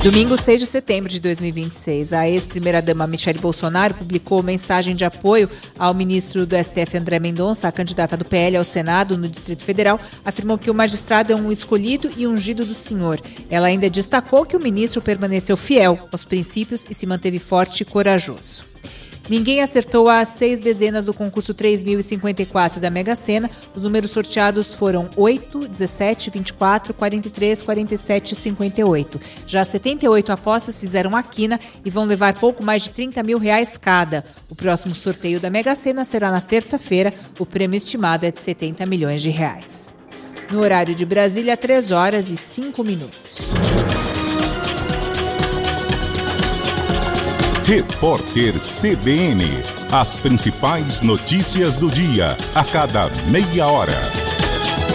Domingo, 6 de setembro de 2026, a ex-primeira-dama Michele Bolsonaro publicou mensagem de apoio ao ministro do STF André Mendonça, a candidata do PL ao Senado no Distrito Federal, afirmou que o magistrado é um escolhido e ungido do Senhor. Ela ainda destacou que o ministro permaneceu fiel aos princípios e se manteve forte e corajoso. Ninguém acertou as 6 dezenas do concurso 3.054 da Mega Sena. Os números sorteados foram 8, 17, 24, 43, 47 e 58. Já 78 apostas fizeram a quina e vão levar pouco mais de R$30 mil cada. O próximo sorteio da Mega Sena será na terça-feira. O prêmio estimado é de R$70 milhões. No horário de Brasília, 3 horas e 5 minutos. Repórter CBN. As principais notícias do dia, a cada meia hora.